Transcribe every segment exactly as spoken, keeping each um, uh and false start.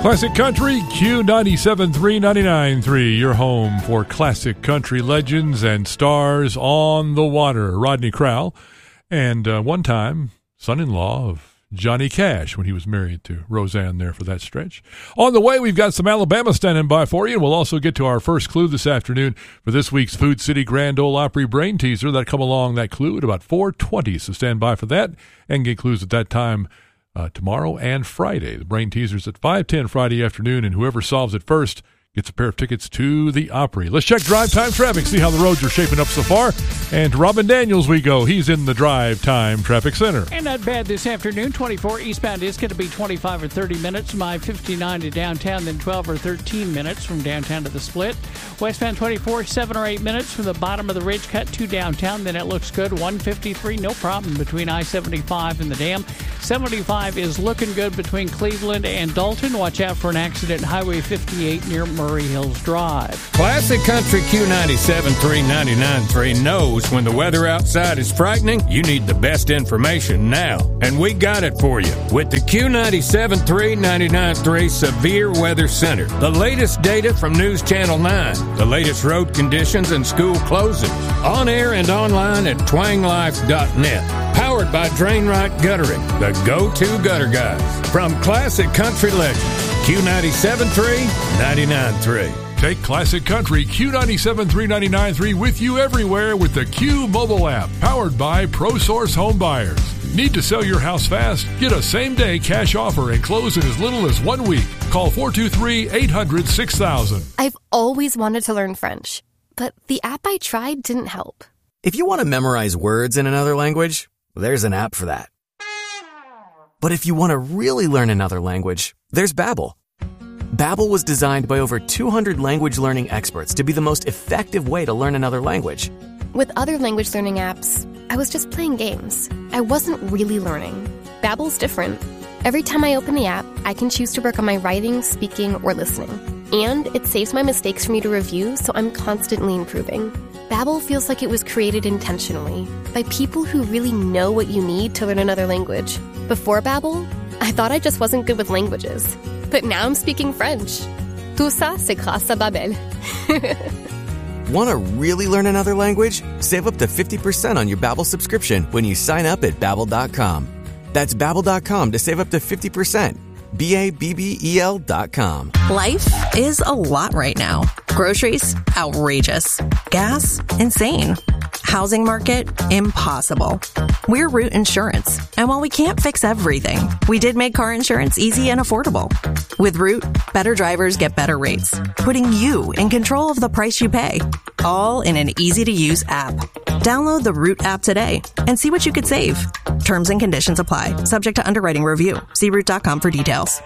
Classic Country, Q ninety-seven three, ninety-nine three, your home for classic country legends and stars on the water. Rodney Crowell, and uh, one time, son-in-law of Johnny Cash when he was married to Roseanne there for that stretch. On the way, we've got some Alabama standing by for you, and we'll also get to our first clue this afternoon for this week's Food City Grand Ole Opry Brain Teaser. That'll come along, that clue, at about four twenty, so stand by for that and get clues at that time. Uh, tomorrow and Friday. The Brain Teaser's at five ten Friday afternoon, and whoever solves it first gets a pair of tickets to the Opry. Let's check drive time traffic, see how the roads are shaping up so far. And to Robin Daniels we go. He's in the Drive Time Traffic Center. And not bad this afternoon. twenty-four eastbound is going to be twenty-five or thirty minutes. My fifty-nine to downtown, then twelve or thirteen minutes from downtown to the split. Westbound twenty-four, seven or eight minutes from the bottom of the ridge cut to downtown. Then it looks good. one fifty-three, no problem between I seventy-five and the dam. seventy-five is looking good between Cleveland and Dalton. Watch out for an accident Highway fifty-eight near Murray Hills Drive. Classic Country Q ninety-seven three, ninety-nine three knows when the weather outside is frightening, you need the best information now. And we got it for you with the Q ninety-seven three, ninety-nine three Severe Weather Center. The latest data from News Channel nine. The latest road conditions and school closings. On air and online at twang life dot net. Powered by Drain Right Guttering, the go-to gutter guys. From Classic Country Legends, Q ninety-seven three, ninety-nine three. Take Classic Country Q ninety-seven three, ninety-nine three with you everywhere with the Q mobile app, powered by ProSource Home Buyers. Need to sell your house fast? Get a same-day cash offer and close in as little as one week. Call four two three, eight hundred, six thousand. I've always wanted to learn French, but the app I tried didn't help. If you want to memorize words in another language, there's an app for that. But if you want to really learn another language, there's Babbel. Babbel was designed by over two hundred language learning experts to be the most effective way to learn another language. With other language learning apps, I was just playing games. I wasn't really learning. Babbel's different. Every time I open the app, I can choose to work on my writing, speaking, or listening. And it saves my mistakes for me to review, so I'm constantly improving. Babbel feels like it was created intentionally by people who really know what you need to learn another language. Before Babbel, I thought I just wasn't good with languages. But now I'm speaking French. Tout ça, c'est grâce à Babbel. Want to really learn another language? Save up to fifty percent on your Babbel subscription when you sign up at Babbel dot com. That's Babbel dot com to save up to fifty percent. B A B B E L dot com. Life is a lot right now. Groceries, outrageous. Gas, insane. Housing market, impossible. We're Root Insurance, and while we can't fix everything, we did make car insurance easy and affordable. With Root, better drivers get better rates, putting you in control of the price you pay, all in an easy-to-use app. Download the Root app today and see what you could save. Terms and conditions apply, subject to underwriting review. See root dot com for details.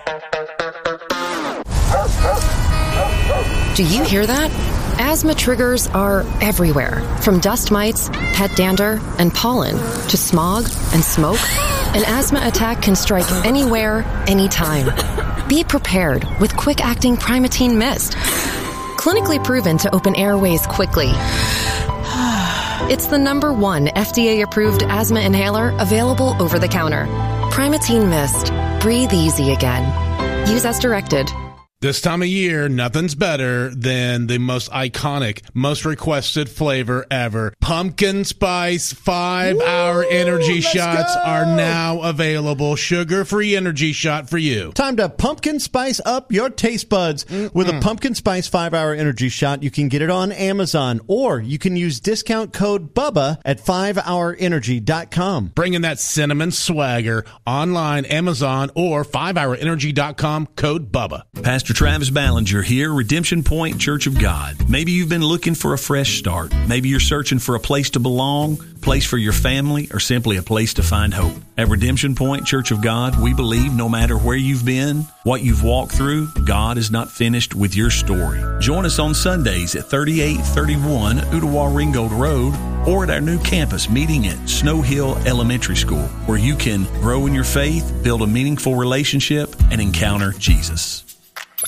Do you hear that? Asthma triggers are everywhere, from dust mites, pet dander, and pollen, to smog and smoke. An asthma attack can strike anywhere, anytime. Be prepared with quick-acting Primatene Mist. Clinically proven to open airways quickly. It's the number one F D A-approved asthma inhaler available over the counter. Primatene Mist. Breathe easy again. Use as directed. This time of year, nothing's better than the most iconic, most requested flavor ever. Pumpkin Spice five-hour energy shots go. Are now available. Sugar-free energy shot for you. Time to pumpkin spice up your taste buds. Mm-mm. With a Pumpkin Spice five-hour energy shot, you can get it on Amazon, or you can use discount code BUBBA at five hour energy dot com. Bringing that cinnamon swagger online, Amazon, or five hour energy dot com, code BUBBA. Pastor Travis Ballinger here, Redemption Point Church of God. Maybe you've been looking for a fresh start. Maybe you're searching for a place to belong, place for your family, or simply a place to find hope. At Redemption Point Church of God, we believe no matter where you've been, what you've walked through, God is not finished with your story. Join us on Sundays at thirty-eight thirty-one Ottawa Ringgold Road, or at our new campus meeting at Snow Hill Elementary School, where you can grow in your faith, build a meaningful relationship, and encounter Jesus.